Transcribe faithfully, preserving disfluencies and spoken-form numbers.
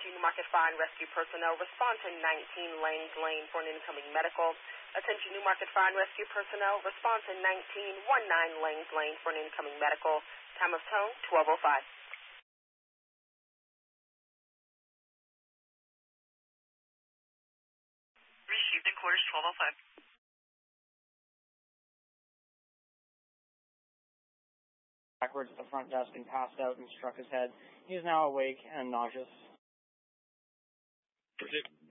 Attention Newmarket Fire and Rescue personnel, respond to nineteen Lanes Lane for an incoming medical. Attention Newmarket Fire and Rescue personnel, respond to nineteen nineteen Lanes Lane for an incoming medical. Time of tone, twelve oh five. Received in quarters twelve oh five. Backwards at the front desk and passed out and struck his head. He is now awake and nauseous. Pursuit.